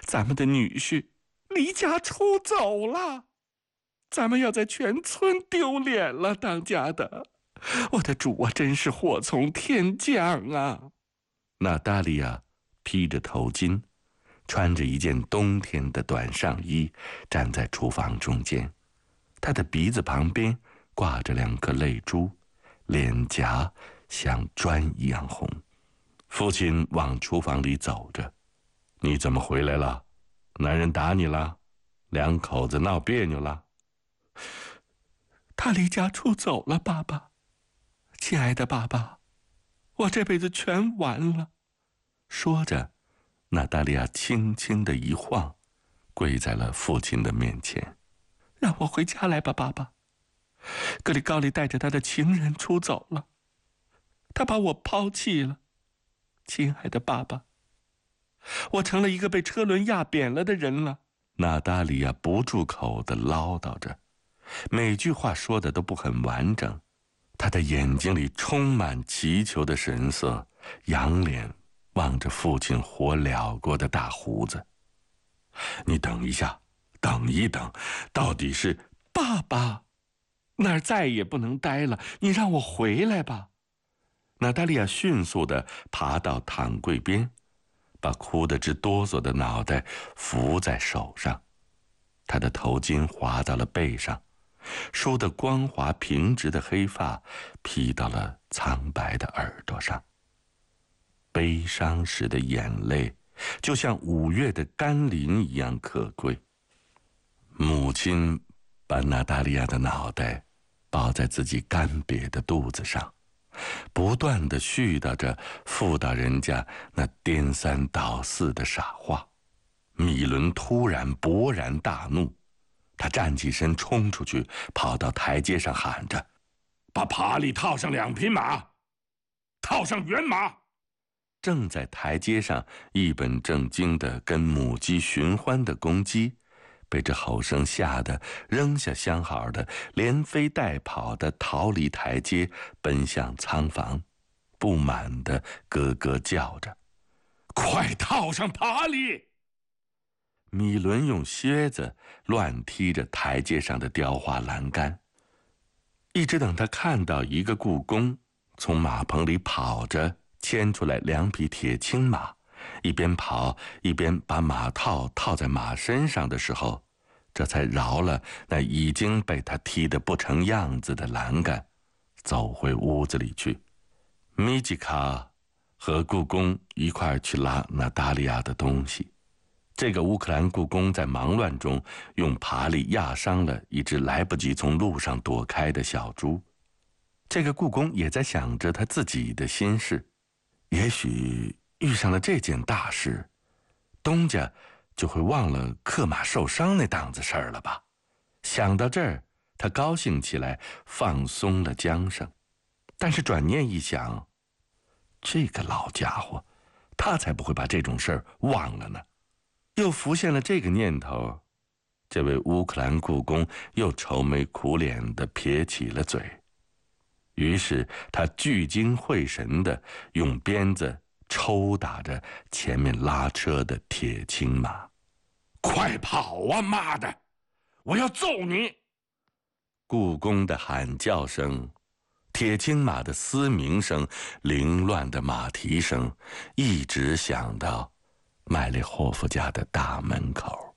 咱们的女婿离家出走了，咱们要在全村丢脸了，当家的。我的主啊，真是祸从天降啊！娜达莉亚披着头巾，穿着一件冬天的短上衣，站在厨房中间。她的鼻子旁边挂着2颗泪珠，脸颊像砖一样红。父亲往厨房里走着：“你怎么回来了？男人打你了？2口子闹别扭了？”“他离家出走了，爸爸。亲爱的爸爸，我这辈子全完了。”说着，娜达莉亚轻轻地一晃，跪在了父亲的面前。“让我回家来吧，爸爸。格里高利带着他的情人出走了，他把我抛弃了。亲爱的爸爸，我成了一个被车轮压扁了的人了。”娜达莉亚不住口地唠叨着，每句话说的都不很完整。她的眼睛里充满祈求的神色，仰脸望着父亲火燎过的大胡子。“你等一下，等一等，到底是……爸爸，那儿再也不能待了，你让我回来吧。”娜达莉亚迅速地爬到躺柜边，把哭得直哆嗦的脑袋扶在手上。她的头巾滑到了背上，梳得光滑平直的黑发披到了苍白的耳朵上。悲伤时的眼泪就像5月的甘霖一样可贵。母亲把娜达莉亚的脑袋抱在自己干瘪的肚子上，不断地絮叨着妇道人家那颠三倒四的傻话。米伦突然勃然大怒，他站起身冲出去，跑到台阶上喊着：“把爬犁套上2匹马，套上辕马！”正在台阶上一本正经地跟母鸡寻欢的公鸡，被这吼声吓得扔下相好的，连飞带跑地逃离台阶，奔向仓房，不满地咯咯叫着：“快套上爬犁！”米伦用靴子乱踢着台阶上的雕花栏杆，一直等他看到一个雇工从马棚里跑着牵出来2匹铁青马，一边跑一边把马套套在马身上的时候，这才饶了那已经被他踢得不成样子的栏杆，走回屋子里去。米吉卡和雇工一块去拉娜达莉亚的东西。这个乌克兰雇工在忙乱中用爬犁压伤了一只来不及从路上躲开的小猪。这个雇工也在想着他自己的心事，也许遇上了这件大事，东家就会忘了克马受伤那档子事儿了吧。想到这儿，他高兴起来，放松了缰绳。但是转念一想，这个老家伙，他才不会把这种事儿忘了呢。又浮现了这个念头，这位乌克兰雇工又愁眉苦脸地撇起了嘴。于是他聚精会神地用鞭子抽打着前面拉车的铁青马。“快跑啊，妈的！我要揍你！”雇工的喊叫声，铁青马的嘶鸣声，凌乱的马蹄声，一直响到麦列霍夫家的大门口。